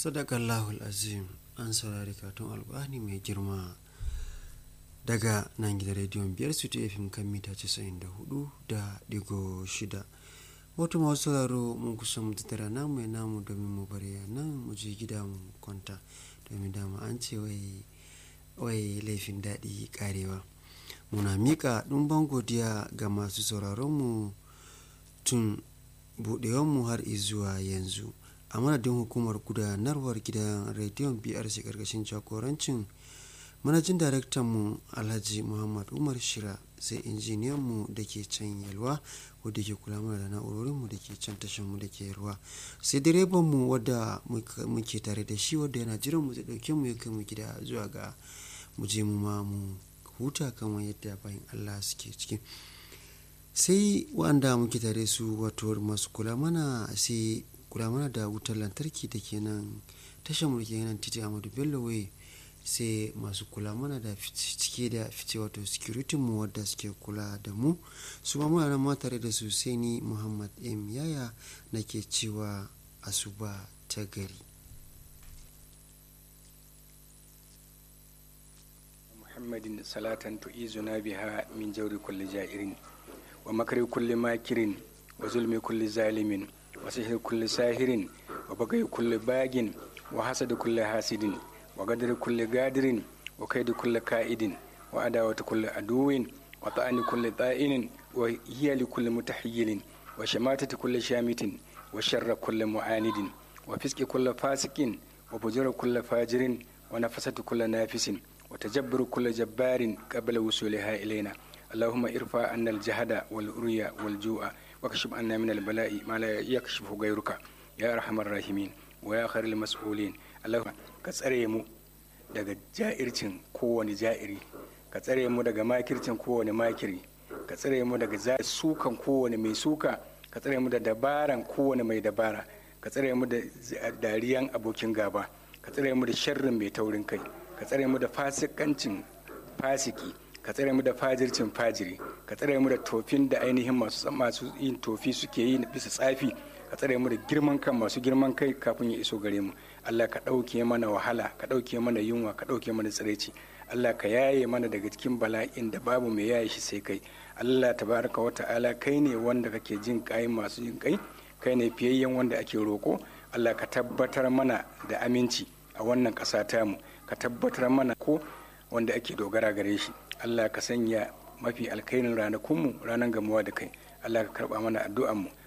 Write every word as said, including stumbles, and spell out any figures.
Sadakallahul azim. An saurari katon alƙur'ani mai girma daga nan gidan rediyon biyar su F M kan mita casa'in da hudu da digo shida. Wato masu sauraro mun kusa mu tattara namu ya namu domin mu bari nan mu je gida mu kwanta domin dama an ce wai wai laifin daɗi karewa. Muna miƙa ɗumban godiya ga masu sauraronmu tun buɗewanmu har izuwa yanzu. A madadin hukumar gudanarwar gidan rediyon B R C ƙarƙashin jagorancin manajin daraktanmu Alhaji Muhammad Umar Shira, sai injiniyanmu da ke can Yalwa wadda ke kula mana da na'urorinmu da ke can tashanmu da ke Yalwa, sai direbanmu wadda muke tare da shi wadda yana jiran mu zai ɗauke mu ya kai mu gida zuwa ga mu je mu ma mu huta kamar yadda bayan Allah suke ciki. Sai wanda muke tare su wato masu kula mana sai kula mana da wutar lantarki da ke nan tashar mu da ke nan titi Ahmadu Bello Way, sai masu kula mana da cike da fice wato security mu wadda suke kula da mu su ma muna nan ma tare da su, sai ni Muhammad M Yaya nake cewa asuba ta gari. Muhammadin salatan tu'izuna biha min jawri kulli ja'irin wa makri kulli makirin wa zulmi kulli zalimin wa sihri kulli sahirin wa bagai kulli bagin wa hasad kulli hasidin wa gadri kulli gadirin wa kaidi kulli ka'idin wa adawati kulli aduwin wa ta'ani kulli ta'inin wa hiyali kulli mutahayyilin wa shamatati kulli shamitin wa sharra kulli mu'anidin wa fisqi kulli fasikin wa bujura kulli fajirin wa nafasati kulli nafisin وتجبر كل جبار قبل وصولها إلينا. اللهم ارفع عنا الجهد والأريا والجوع واكشف عنا من البلاء ما لا يكشف غيرك يا أرحم الراحمين ويا خير المسؤولين. اللهم كسره mu daga ja'ircin kowane ja'iri, ka tsare mu daga makircin kowane makiri, ka tsare mu daga sukan kowane mai suka, ka tsare mu da dabaran kowane mai dabara, ka tsare mu da dariyan abokin gaba, ka tsare mu da sharrin mai taurin kai, ka tsare mu da fasikancin fasiki, ka tsare mu da fajircin fajiri, ka tsare mu da tofin da ainihin masu masu yin tofi suke yi bisa tsafi, ka tsare mu da girman kan masu girman kai kafin ya iso gare mu. Allah ka ɗauke mana wahala, ka ɗauke mana yunwa, ka ɗauke mana tsiraici. Allah ka yaye mana daga cikin bala'in da babu mai yaye shi sai kai. Allah tabaraka wa ta'ala kai ne wanda kake jin kai masu jin kai, kai ne fiyayyen wanda ake roko. Allah ka tabbatar mana da aminci a wannan ƙasa tamu, ka tabbatar mana ko wanda ake dogara gare shi. Allah ka sanya mafi alkairin ranakunmu ranar gamuwa da kai. Allah ka karɓa mana addu'anmu.